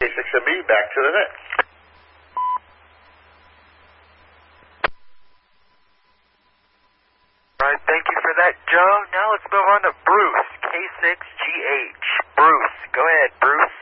K6MB, back to the net. All right, thank you for that, Joe. Now let's move on to Bruce, K6GH. Bruce, go ahead, Bruce.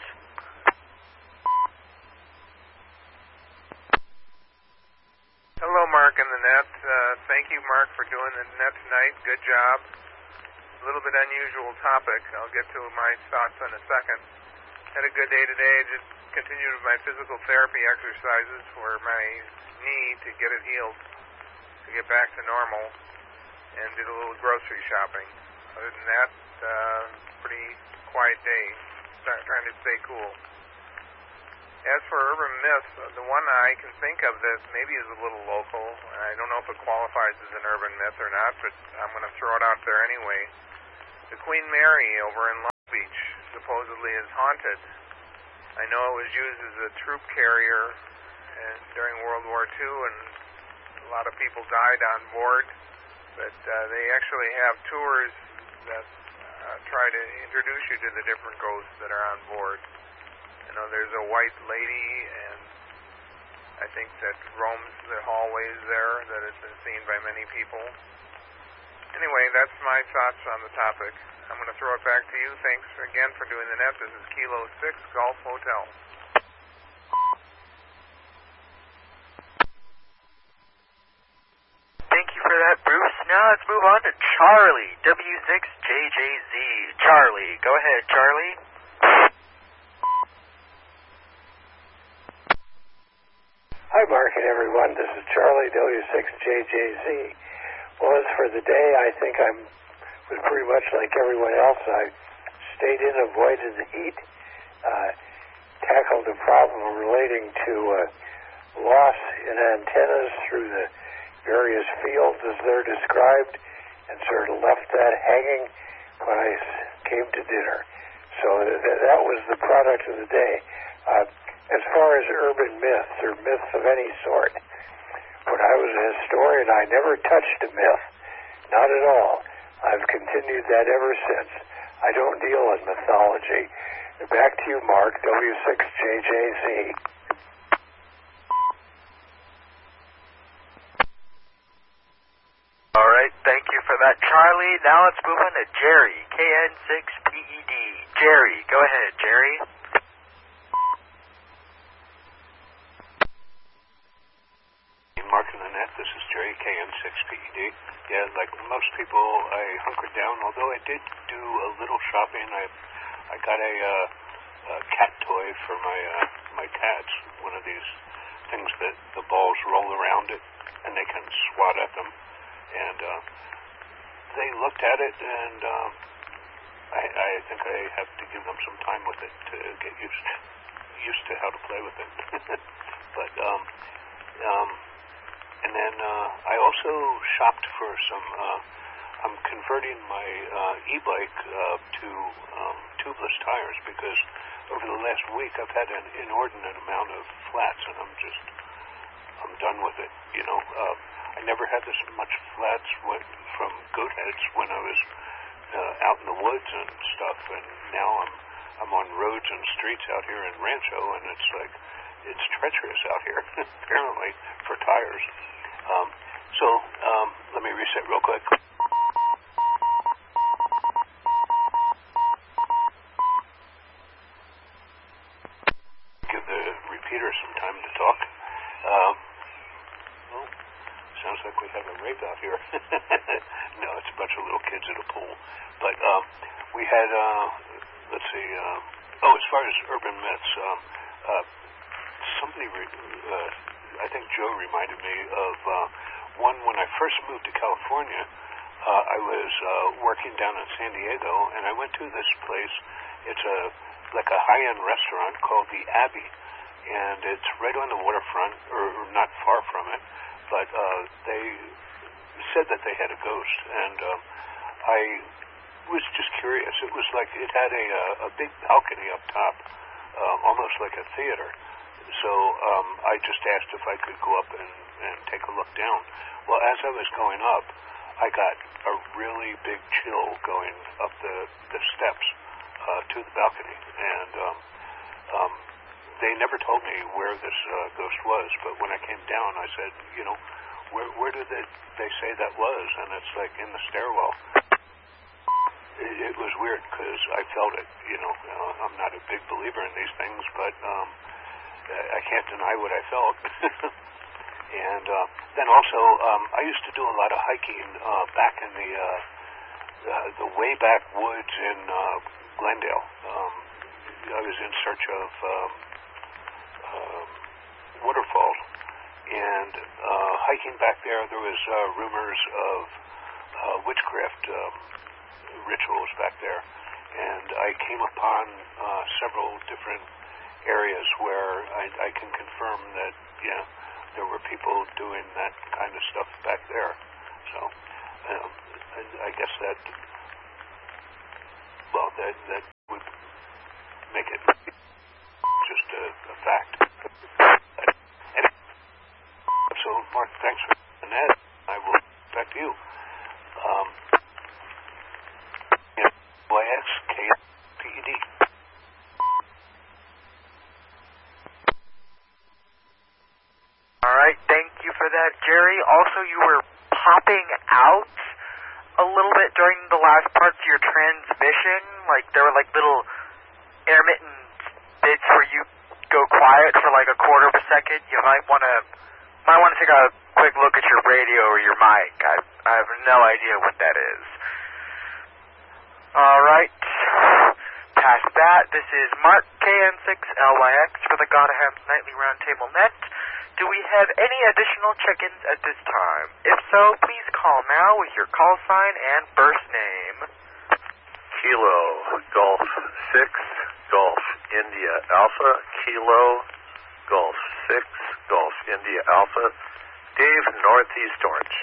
Hello, Mark and the net. Thank you, Mark, for doing the net tonight. Good job. A little bit unusual topic. I'll get to my thoughts in a second. Had a good day today. Just continued with my physical therapy exercises for my knee to get it healed, to get back to normal, and did a little grocery shopping. Other than that, pretty quiet day. Trying to stay cool. As for urban myths, the one I can think of that maybe is a little local, I don't know if it qualifies as an urban myth or not, but I'm going to throw it out there anyway. The Queen Mary over in Long Beach supposedly is haunted. I know it was used as a troop carrier during World War II, and a lot of people died on board, but they actually have tours that try to introduce you to the different ghosts that are on board. You know, there's a white lady, and I think that roams the hallways there that has been seen by many people. Anyway, that's my thoughts on the topic. I'm going to throw it back to you. Thanks again for doing the net. This is Kilo 6 Golf Hotel. Thank you for that, Bruce. Now let's move on to Charlie, W6JJZ. Charlie, go ahead, Charlie. Hi, Mark and everyone. This is Charlie, W6JJZ. Well, as for the day, I think I was pretty much like everyone else. I stayed in, avoided the heat, tackled the problem relating to loss in antennas through the various fields as they're described, and sort of left that hanging when I came to dinner. So that was the product of the day. As far as urban myths or myths of any sort, when I was a historian, I never touched a myth. Not at all. I've continued that ever since. I don't deal in mythology. Back to you, Mark, W6JJZ. All right, thank you for that, Charlie. Now let's move on to Jerry, KN6PED. Jerry, go ahead, Jerry. Mark in the net, this is Jerry, KN6PED. Yeah, like most people, I hunkered down, although I did do a little shopping. I got a cat toy for my cats, one of these things that the balls roll around it, and they can swat at them. And they looked at it, and I think I have to give them some time with it to get used to how to play with it. But and then I also shopped for some. I'm converting my e-bike to tubeless tires because over the last week I've had an inordinate amount of flats, and I'm done with it. You know, I never had this much flats from goat heads when I was out in the woods and stuff, and now I'm on roads and streets out here in Rancho, and it's like it's treacherous out here apparently for tires. So let me reset real quick. Give the repeater some time to talk. Well, sounds like we have a rape out here. No, it's a bunch of little kids at a pool. But we had, let's see, as far as urban myths, somebody, I think Joe reminded me of one when I first moved to California. I was working down in San Diego, and I went to this place. It's like a high-end restaurant called the Abbey, and it's right on the waterfront, or not far from it. But they said that they had a ghost, and I was just curious. It was like it had a big balcony up top, almost like a theater. So I just asked if I could go up and take a look down. Well, as I was going up, I got a really big chill going up the steps to the balcony. And they never told me where this ghost was, but when I came down, I said, where did they say that was? And it's like in the stairwell. It was weird because I felt it. I'm not a big believer in these things, but I can't deny what I felt. And then also, I used to do a lot of hiking back in the way back woods in Glendale. I was in search of waterfalls, and hiking back there was rumors of witchcraft rituals back there, and I came upon several different areas where I can confirm that there were people doing that kind of stuff back there. So I guess that would make it just a fact. So, Mark, thanks for that. I will get back to you. YXKPED. All right, thank you for that, Jerry. Also, you were popping out a little bit during the last parts of your transmission. Like, there were like little intermittent bits where you go quiet for like a quarter of a second. You might want to take a quick look at your radio or your mic. I have no idea what that is. All right. Past that, this is Mark, KN6LYX for the Gotham Nightly Roundtable Net. Do we have any additional check-ins at this time? If so, please call now with your call sign and first name. Kilo Golf 6 Golf India Alpha Kilo Golf 6 Golf India Alpha Dave Northeast Orange.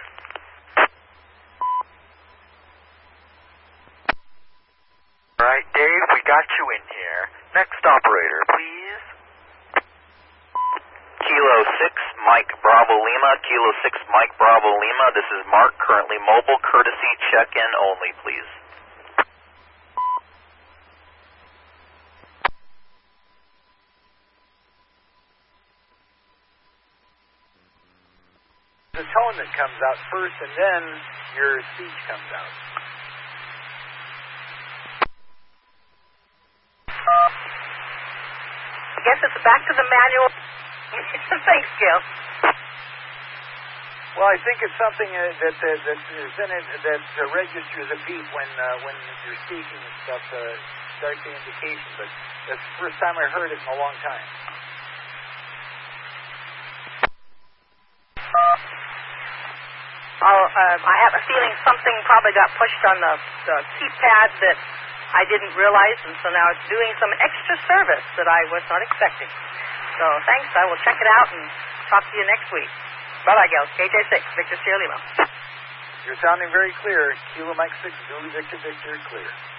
All right, Dave, we got you in here. Next operator, please. Kilo 6 Mike Bravo Lima, Kilo 6 Mike Bravo Lima. This is Mark, currently mobile. Courtesy check-in only, please. The tone that comes out first, and then your speech comes out. I guess it's back to the manual. Thanks, Gil. Well, I think it's something that is in it that registers a beep when you're speaking and stuff. Starts the indication, but that's the first time I heard it in a long time. I have a feeling something probably got pushed on the keypad that I didn't realize, and so now it's doing some extra service that I was not expecting. So thanks. I will check it out and talk to you next week. Bye-bye, Gil. KJ6, Victor Sierra Lima. You're sounding very clear. Kilo Mike 6, Zulu Victor Victor, clear.